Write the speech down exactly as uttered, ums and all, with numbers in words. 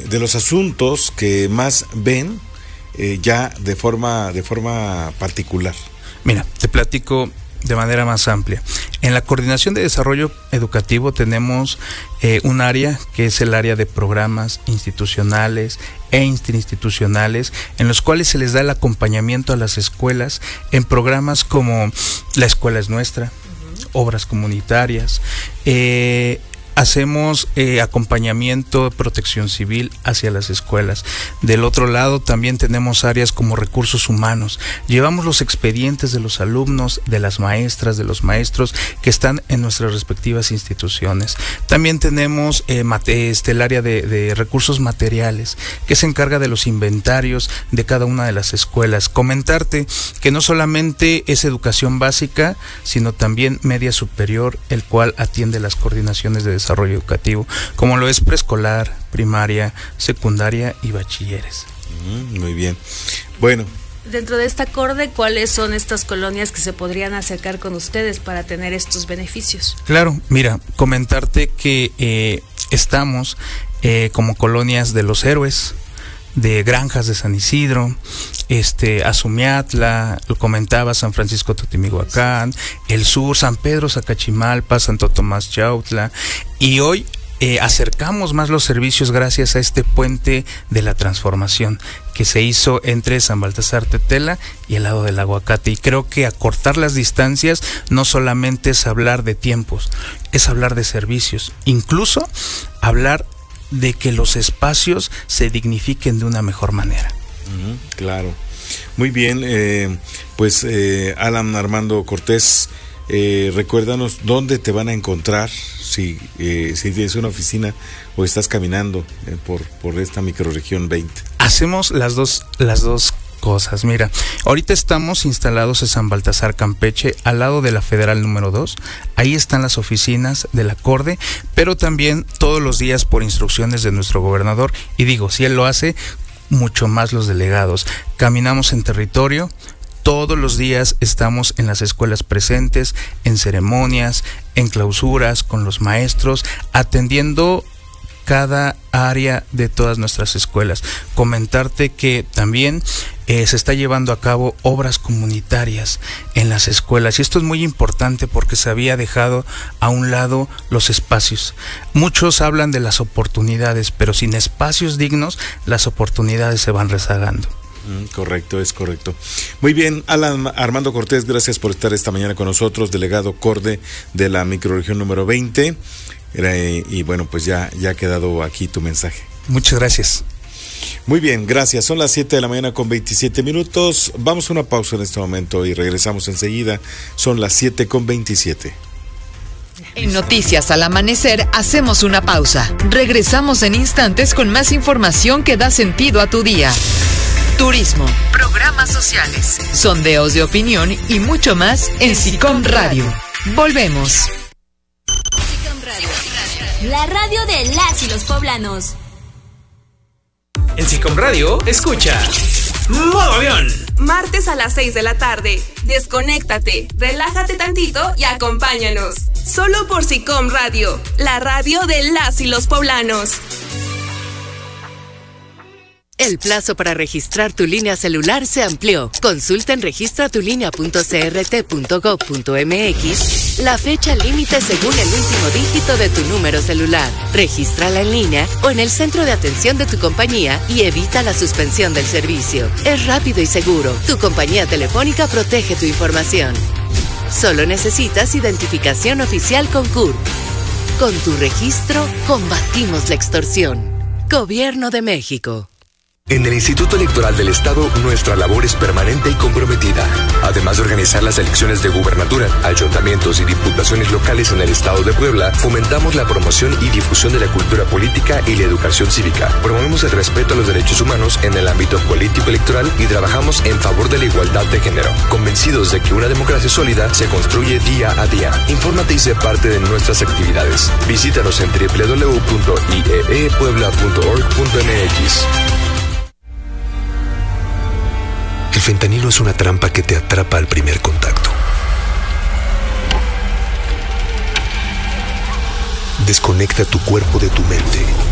de los asuntos que más ven eh, ya de forma, de forma particular? Mira, te platico de manera más amplia. En la Coordinación de Desarrollo Educativo tenemos eh, un área que es el área de programas institucionales e interinstitucionales, en los cuales se les da el acompañamiento a las escuelas en programas como La Escuela es Nuestra, uh-huh. obras comunitarias, eh, hacemos eh, acompañamiento de protección civil hacia las escuelas. Del otro lado también tenemos áreas como recursos humanos. Llevamos los expedientes de los alumnos, de las maestras, de los maestros que están en nuestras respectivas instituciones. También tenemos eh, mate, este, el área de, de recursos materiales, que se encarga de los inventarios de cada una de las escuelas. Comentarte que no solamente es educación básica, sino también media superior, el cual atiende las coordinaciones de desarrollo desarrollo educativo, como lo es preescolar, primaria, secundaria y bachilleres. Mm, muy bien. Bueno. Dentro de esta acorde, ¿cuáles son estas colonias que se podrían acercar con ustedes para tener estos beneficios? Claro, mira, comentarte que eh, estamos eh, como colonias de los héroes, de Granjas de San Isidro, este Azumiatla, lo comentaba, San Francisco Totimihuacán, el sur, San Pedro Zacachimalpa, Santo Tomás Chautla, y hoy eh, acercamos más los servicios gracias a este puente de la transformación que se hizo entre San Baltasar Tetela y el lado del Aguacate, y creo que acortar las distancias no solamente es hablar de tiempos, es hablar de servicios, incluso hablar de que los espacios se dignifiquen de una mejor manera. Uh-huh, claro. Muy bien, eh, pues eh, Alan Armando Cortés, eh, recuérdanos dónde te van a encontrar si, eh, si tienes una oficina o estás caminando eh, por, por esta microrregión veinte. Hacemos las dos, las dos cosas. Mira, ahorita estamos instalados en San Baltasar, Campeche, al lado de la Federal número dos. Ahí están las oficinas del acorde, pero también todos los días por instrucciones de nuestro gobernador, y digo, si él lo hace, mucho más los delegados. Caminamos en territorio, todos los días estamos en las escuelas presentes, en ceremonias, en clausuras, con los maestros, atendiendo cada área de todas nuestras escuelas. Comentarte que también eh, se está llevando a cabo obras comunitarias en las escuelas, y esto es muy importante porque se había dejado a un lado los espacios. Muchos hablan de las oportunidades, pero sin espacios dignos las oportunidades se van rezagando. Mm, correcto, es correcto. Muy bien, Alan Armando Cortés, gracias por estar esta mañana con nosotros, delegado CORDE de la microrregión número veinte. Y bueno, pues ya, ya ha quedado aquí tu mensaje. Muchas gracias. Muy bien, gracias. Son las siete de la mañana con veintisiete minutos. Vamos a una pausa en este momento y regresamos enseguida. Son las siete con veintisiete. En Noticias al Amanecer hacemos una pausa. Regresamos en instantes con más información que da sentido a tu día. Turismo, programas sociales, sondeos de opinión y mucho más en SICOM Radio. Volvemos. La radio de las y los poblanos. En SICOM Radio, escucha Modo Avión. Martes a las seis de la tarde. Desconéctate, relájate tantito y acompáñanos. Solo por SICOM Radio, la radio de las y los poblanos. El plazo para registrar tu línea celular se amplió. Consulta en registra tu línea punto c r t punto gov punto m x la fecha límite según el último dígito de tu número celular. Regístrala en línea o en el centro de atención de tu compañía y evita la suspensión del servicio. Es rápido y seguro. Tu compañía telefónica protege tu información. Solo necesitas identificación oficial con C U R P. Con tu registro, combatimos la extorsión. Gobierno de México. En el Instituto Electoral del Estado, nuestra labor es permanente y comprometida. Además de organizar las elecciones de gubernatura, ayuntamientos y diputaciones locales en el Estado de Puebla, fomentamos la promoción y difusión de la cultura política y la educación cívica. Promovemos el respeto a los derechos humanos en el ámbito político electoral y trabajamos en favor de la igualdad de género, convencidos de que una democracia sólida se construye día a día. Infórmate y sé parte de nuestras actividades. Visítanos en doble u doble u doble u punto i e e puebla punto org punto m x. El fentanilo es una trampa que te atrapa al primer contacto. Desconecta tu cuerpo de tu mente